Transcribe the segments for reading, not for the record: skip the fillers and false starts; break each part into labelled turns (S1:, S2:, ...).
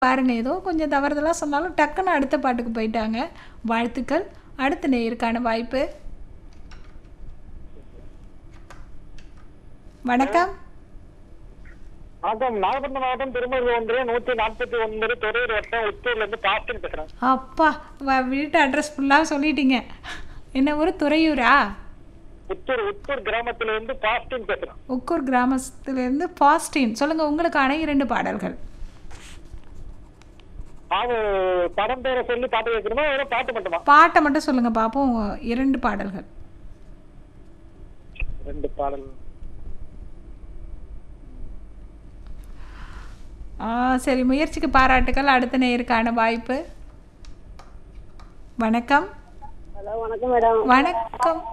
S1: பாருங்க ஏதோ கொஞ்சம் தவறுதலா சொன்னாலும் டக்குன்னு அடுத்த பாட்டுக்கு போயிட்டாங்க. வாழ்த்துக்கள். அடுத்த நேயருக்கான வாய்ப்பு. வணக்கம்.
S2: வணக்கம். நாகப்பட்டினம் மாவட்டம் திருமூர் ஒன்றியம் 149 தொரையூர் வட்டம் உத்தூர்ல இருந்து பாஸ்டின் பேசுறேன்.
S1: அப்பா வீட்டு அட்ரஸ் ஃபுல்லாக சொல்லிட்டீங்க. என்ன ஊர்? துறையூரா?
S2: உத்தூர் கிராமத்துல இருந்து பாஸ்டின் பேசுறேன்.
S1: உக்கூர் கிராமத்திலிருந்து பாஸ்டின். சொல்லுங்க உங்களுக்கான 2 பாடல்கள்.
S2: படம் பேரை சொல்லி பாட்டு கேட்கணுமா இல்ல பாட்டு மட்டுமா?
S1: பாட்டை மட்டும் சொல்லுங்க பாப்போம். 2 பாடல்கள்.
S2: 2 பாடல்.
S1: சரி, முயற்சிக்கு பாராட்டுக்கள். அடுத்த நேயருக்கான வாய்ப்பு. வணக்கம்.
S3: ஹலோ, வணக்கம் மேடம்.
S1: வணக்கம்.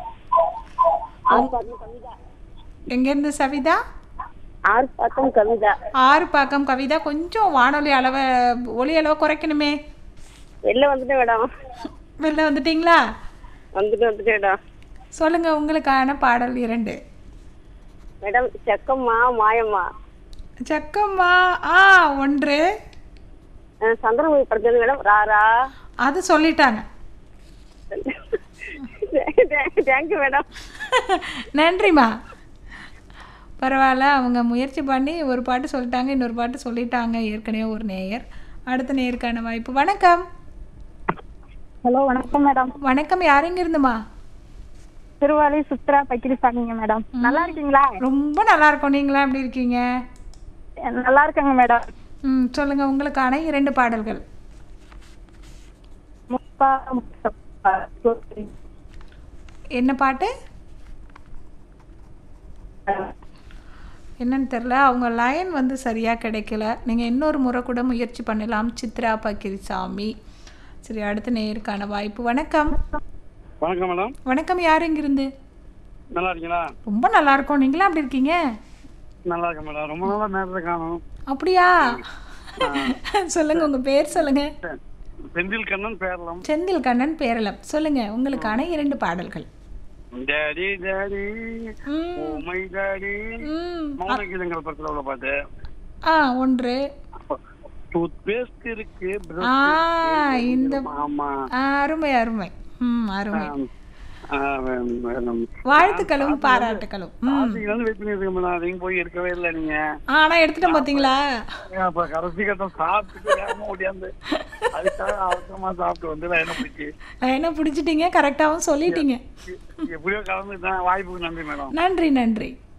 S1: எங்கேருந்து சவிதா?
S3: ஆர்ப்பாக்கம் கவிதா.
S1: ஆறுபாக்கம் கவிதா. கொஞ்சம் வானொலி ஒலி அளவை குறைக்கணுமே.
S3: வெளில வந்துட்டேன் மேடம்.
S1: வெளில வந்துட்டீங்களா?
S3: வந்துட்டேன் மேடம்.
S1: சொல்லுங்க உங்களுக்கான பாடல் 2.
S3: மேடம், செக்கம்மா மாயம்மா.
S1: சக்கம்மா 1.
S3: சந்திரமுகி படுத்தது மேடம். ராரா
S1: அது சொல்லிட்டாங்க.
S3: Thank you madam.
S1: நன்றிம்மா. பரவாயில்ல, அவங்க முயற்சி பண்ணி ஒரு பாட்டு சொல்லிட்டாங்க, இன்னொரு பாட்டு சொல்லிட்டாங்க ஏற்கனவே ஒரு நேயர். அடுத்த நேயருக்கான வாய்ப்பு. வணக்கம்.
S3: ஹலோ, வணக்கம் மேடம்.
S1: வணக்கம். யாருங்க இருந்துமா?
S3: திருவாலி சுத்ரா பக்கிரிசாமிங்க மேடம். நல்லா இருக்கீங்களா?
S1: ரொம்ப நல்லா இருக்கோம். நீங்களா எப்படி இருக்கீங்க?
S3: நல்லா இருக்கேங்க மேடம்.
S1: சொல்லுங்க உங்களுக்கான 2 பாடல்கள். என்ன பாட்டு? என்னன்னு தெரில, அவங்க லைன் வந்து சரியாக கிடைக்கல. நீங்கள் இன்னொரு முறை கூட முயற்சி பண்ணலாம். சித்ரா பக்கிரிசாமி. சரி, அடுத்த நேயருக்கான வாய்ப்பு. வணக்கம்.
S2: வணக்கம் மேடம்.
S1: வணக்கம். யார் இங்கிருந்து?
S2: நல்லா இருக்கீங்களா?
S1: ரொம்ப நல்லா இருக்கோம். நீங்களா எப்படி இருக்கீங்க?
S2: நல்லா இருக்கேன் மேடம். ரொம்ப நாளா நேரத்தை காணும்.
S1: அப்படியா? சொல்லுங்க உங்க பேர் சொல்லுங்க.
S2: செந்தில் கண்ணன் பேரலாம்.
S1: செந்தில் கண்ணன் பேரளம். சொல்லுங்க உங்களுக்கான 2 பாடல்கள்.
S2: Daddy daddy oh my daddy மௌனகீதங்கள் படத்துல உள்ள பாட்டு.
S1: 1.
S2: டூத் பேஸ்ட் இருக்கு.
S1: இந்த
S2: ஆமா,
S1: அருமை அருமை. அருமை.
S2: வாழ்த்துக்களும்
S1: வாழ்த்துக்களும் பாராட்டுகளும்.
S2: போய் எடுக்கவே இல்லை நீங்க.
S1: ஆனா எடுத்துட்டோம் பாத்தீங்களா?
S2: அப்ப கடைசி கட்டம் சாப்பிட்டு முடியாது. அதுக்காக அவசரமா சாப்பிட்டு வந்து
S1: என்ன பிடிச்சிட்டீங்க, கரெக்டாவும் சொல்லிட்டீங்க.
S2: எப்படியோ கலந்துட்டேன். வாய்ப்புக்கு நன்றி மேடம்.
S1: நன்றி நன்றி.